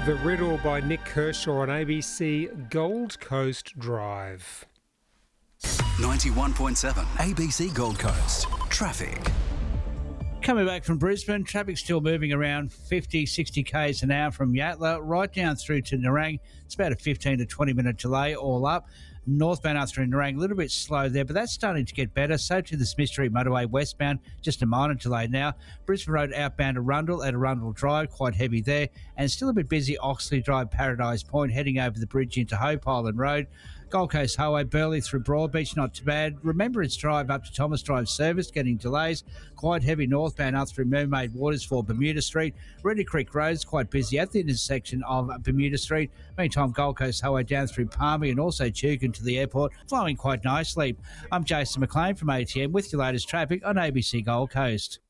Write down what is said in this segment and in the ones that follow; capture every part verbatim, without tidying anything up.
The Riddle by Nick Kershaw on A B C Gold Coast Drive. ninety-one point seven A B C Gold Coast. Traffic. Coming back from Brisbane, traffic still moving around fifty, sixty k's an hour from Yatala right down through to Nerang. It's about a fifteen to twenty minute delay all up. Northbound out through Nerang, a little bit slow there, but that's starting to get better. So to the Smith Street motorway westbound, just a minor delay now. Brisbane Road outbound to Arundel at Arundel Drive, quite heavy there. And still a bit busy Oxley Drive, Paradise Point, heading over the bridge into Hope Island Road. Gold Coast Highway, Burleigh through Broadbeach, not too bad. Remembrance Drive up to Thomas Drive service, getting delays. Quite heavy northbound up through Mermaid Waters for Bermuda Street. Reedy Creek Road's quite busy at the intersection of Bermuda Street. Meantime, Gold Coast Highway down through Palmy and also Tugun to the airport, flowing quite nicely. I'm Jason McLean from A T M with your latest traffic on A B C Gold Coast.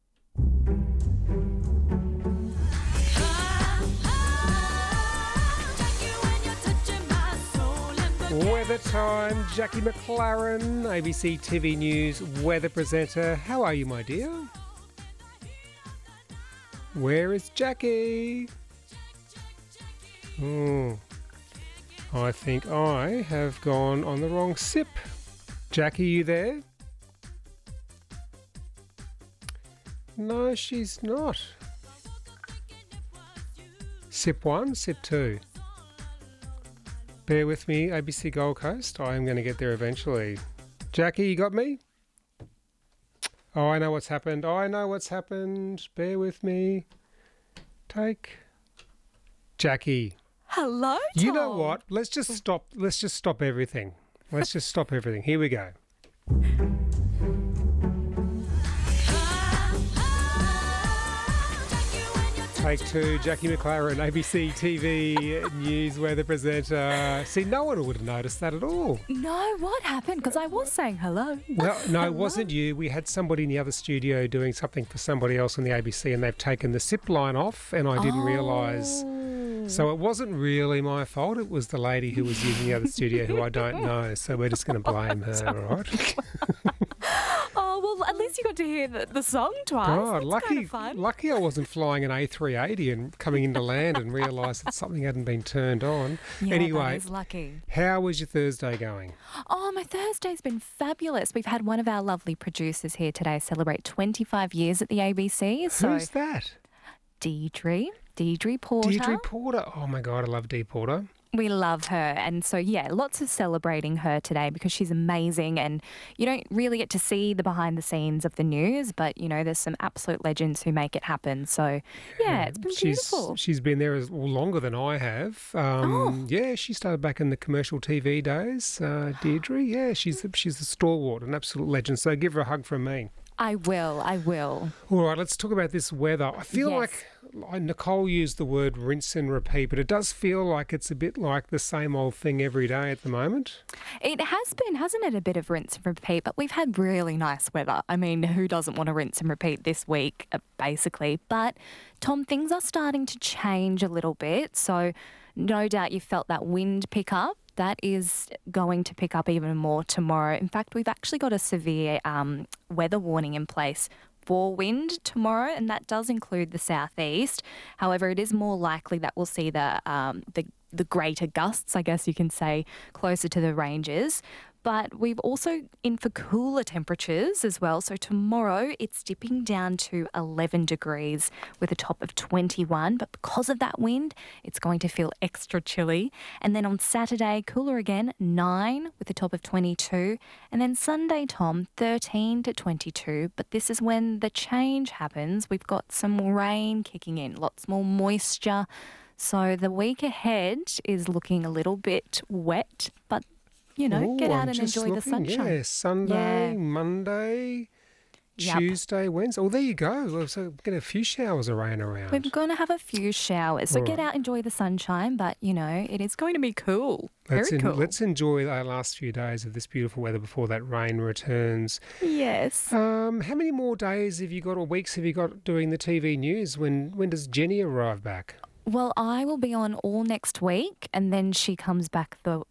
Weather time, Jackie McLaren, A B C T V News weather presenter. How are you, my dear? Where is Jackie? Oh, I think I have gone on the wrong sip. Jackie, you there? No, she's not. Sip one, sip two. Bear with me, A B C Gold Coast. I am going to get there eventually. Jackie, you got me? Oh, I know what's happened. Oh, I know what's happened. Bear with me. Take. Jackie. Hello, Tom. You know what? Let's just stop. Let's just stop everything. Let's just stop everything. Here we go. Take two, Jackie McLaren, A B C T V News weather presenter. See, no one would have noticed that at all. No, what happened? Because I was saying hello. Well, no, Hello? it wasn't you. We had somebody in the other studio doing something for somebody else on the A B C and they've taken the zip line off and I didn't Oh. realise. So it wasn't really my fault. It was the lady who was using the other studio who I don't know. So we're just going to blame her, all right? Oh, well, at least you got to hear the, the song twice. God, That's lucky, kind of fun. lucky I wasn't flying an A three eighty and coming into land and realised that something hadn't been turned on. Yeah, anyway, that is lucky. how was your Thursday going? Oh, my Thursday's been fabulous. We've had one of our lovely producers here today celebrate twenty-five years at the A B C. So Who's that? Deidre, Deidre Porter. Deirdre Porter. Oh, my God, I love Dee Porter. We love her. And so, yeah, lots of celebrating her today because she's amazing. And you don't really get to see the behind the scenes of the news, but, you know, there's some absolute legends who make it happen. So, yeah, it's been She's, beautiful. she's been there as well, longer than I have. Um, Oh. Yeah, she started back in the commercial T V days, uh, Deirdre. Yeah, she's, she's a stalwart, an absolute legend. So give her a hug from me. I will. I will. All right, let's talk about this weather. I feel Yes. like like Nicole used the word rinse and repeat, but it does feel like it's a bit like the same old thing every day at the moment. It has been, hasn't it, a bit of rinse and repeat, but we've had really nice weather. I mean, who doesn't want to rinse and repeat this week, uh, basically? But, Tom, things are starting to change a little bit. So no doubt you felt that wind pick up. That is going to pick up even more tomorrow. In fact, we've actually got a severe um, weather warning in place for wind tomorrow, and that does include the southeast. However, it is more likely that we'll see the um, the the greater gusts, I guess you can say, closer to the ranges. But we've also in for cooler temperatures as well. So tomorrow it's dipping down to eleven degrees with a top of twenty-one. But because of that wind, it's going to feel extra chilly. And then on Saturday, cooler again, nine with a top of twenty-two. And then Sunday, Tom, thirteen to twenty-two. But this is when the change happens. We've got some rain kicking in, lots more moisture. So the week ahead is looking a little bit wet, but you know, Ooh, get out I'm and just enjoy the looking, sunshine. Yeah, Sunday, Yeah. Monday, Yep. Tuesday, Wednesday. Oh, there you go. Well, So get a few showers of rain around. We're going to have a few showers, so All get right. out, enjoy the sunshine. But you know, it is going to be cool. Let's, Very en- cool. let's enjoy our last few days of this beautiful weather before that rain returns. Yes. Um, how many more days have you got or weeks have you got doing the T V news? When when does Jenny arrive back? Well, I will be on all next week, and then she comes back the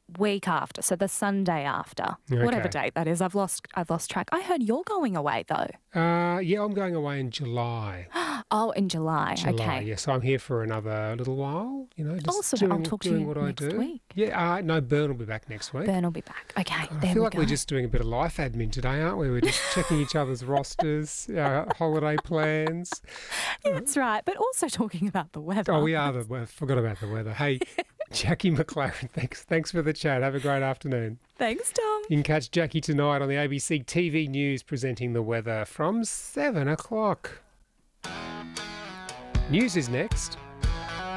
week after, so the Sunday after, whatever Okay. date that is. I've lost I've lost track. I heard you're going away though. Uh, yeah, I'm going away in July. Oh, in July. July, Okay. yeah. So I'm here for another little while, you know, just Also, doing, I'll talk to doing you what next I do. week. Yeah, uh, no, Bern will be back next week. Bern will be back. Okay, I there feel we like go. we're just doing a bit of life admin today, aren't we? We're just checking each other's rosters, our holiday plans. That's right, but also talking about the weather. Oh, we are the. I forgot about the weather. Hey, Jackie McLaren, thanks, thanks for the chat. Have a great afternoon. Thanks, Tom. You can catch Jackie tonight on the A B C T V News presenting the weather from seven o'clock. News is next.